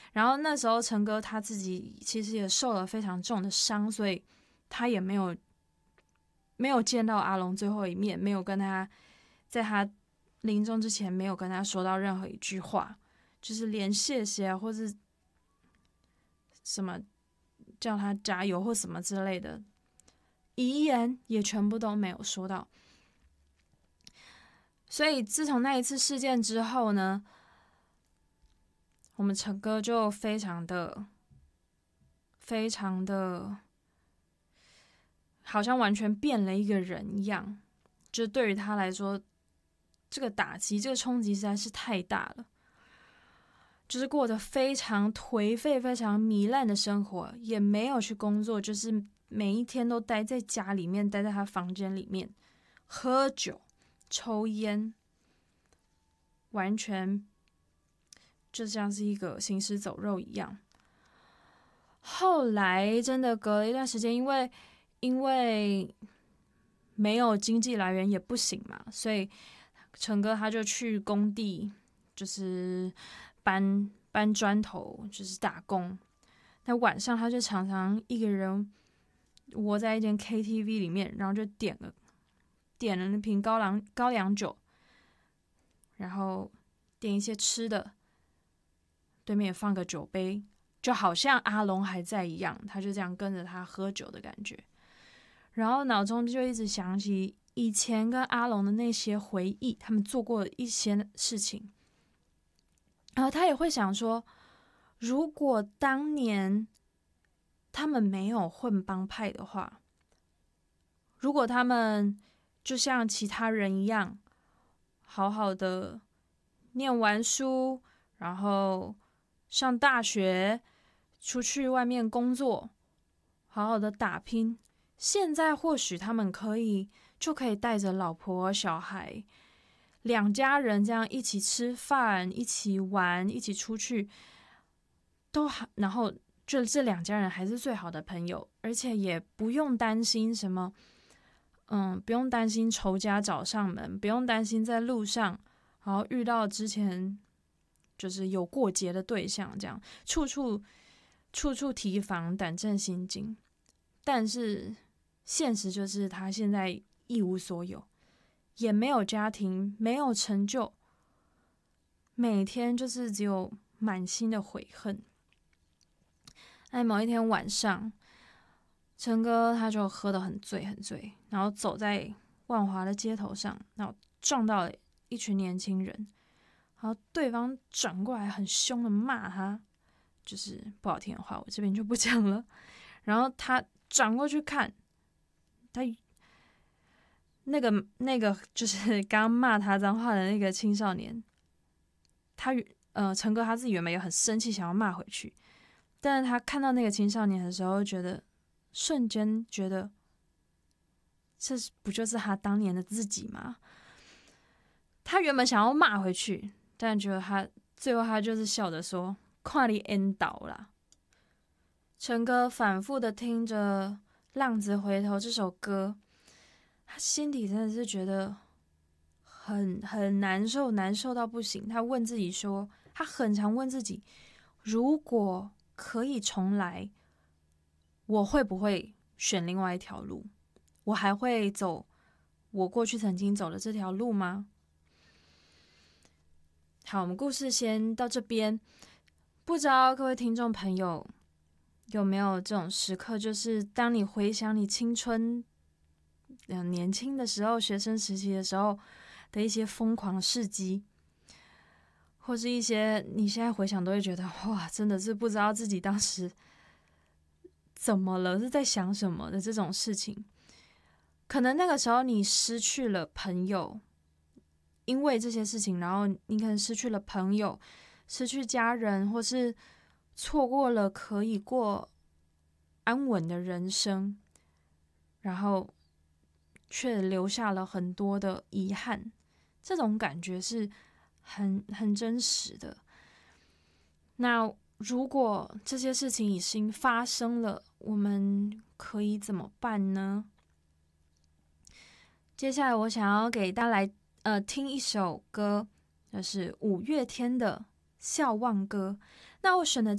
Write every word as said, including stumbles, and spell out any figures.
然后那时候陈哥他自己其实也受了非常重的伤，所以他也没有没有见到阿龙最后一面，没有跟他在他临终之前没有跟他说到任何一句话，就是连谢谢啊，或是什么叫他加油或什么之类的遗言也全部都没有说到。所以自从那一次事件之后呢，我们陈哥就非常的非常的好像完全变了一个人一样，就对于他来说，这个打击这个冲击实在是太大了，就是过得非常颓废非常糜烂的生活，也没有去工作，就是每一天都待在家里面，待在他房间里面喝酒抽烟，完全就像是一个行尸走肉一样。后来真的隔了一段时间，因为因为没有经济来源也不行嘛，所以陈哥他就去工地，就是搬搬砖头，就是打工。那晚上他就常常一个人窝在一间 K T V 里面，然后就点了点了那瓶高粱高粱酒，然后点一些吃的，对面也放个酒杯，就好像阿龙还在一样，他就这样跟着他喝酒的感觉。然后脑中就一直想起以前跟阿龙的那些回忆，他们做过的一些事情。然后他也会想说，如果当年他们没有混帮派的话，如果他们就像其他人一样，好好的念完书，然后上大学，出去外面工作，好好的打拼，现在或许他们可以就可以带着老婆小孩两家人这样一起吃饭，一起玩，一起出去，都好，然后就这两家人还是最好的朋友，而且也不用担心什么，嗯，不用担心仇家找上门，不用担心在路上然后遇到之前就是有过节的对象，这样处处处处提防，胆战心惊。但是现实就是他现在一无所有，也没有家庭，没有成就，每天就是只有满心的悔恨。在某一天晚上，陈哥他就喝得很醉很醉，然后走在万华的街头上，然后撞到了一群年轻人，然后对方转过来很凶的骂他，就是不好听的话我这边就不讲了。然后他转过去看，他那个那个就是刚刚骂他脏话的那个青少年，他呃陈哥他自己原本也很生气，想要骂回去，但是他看到那个青少年的时候，觉得瞬间觉得这不就是他当年的自己吗？他原本想要骂回去，但觉得他最后他就是笑着说：“看你淹倒啦。”陈哥反复的听着《浪子回头》这首歌，他心底真的是觉得很很难受，难受到不行。他问自己说，他很常问自己，如果可以重来，我会不会选另外一条路？我还会走我过去曾经走的这条路吗？好，我们故事先到这边。不知道各位听众朋友有没有这种时刻，就是当你回想你青春、呃、年轻的时候，学生时期的时候的一些疯狂事迹，或是一些你现在回想都会觉得哇，真的是不知道自己当时怎么了，是在想什么的这种事情。可能那个时候你失去了朋友，因为这些事情，然后你可能失去了朋友，失去家人，或是错过了可以过安稳的人生，然后却留下了很多的遗憾。这种感觉是很很真实的。那如果这些事情已经发生了，我们可以怎么办呢？接下来我想要给大家来呃听一首歌，就是五月天的《笑忘歌》。那我选的